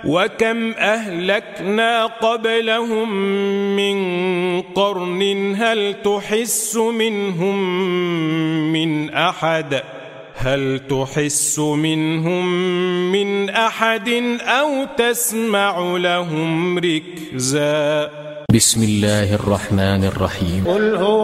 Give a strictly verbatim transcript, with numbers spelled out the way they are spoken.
وكم أهلكنا قبلهم من قرن هل تحس منهم من أحد هل تحس منهم من أحد أو تسمع لهم ركزا. بسم الله الرحمن الرحيم. قل هو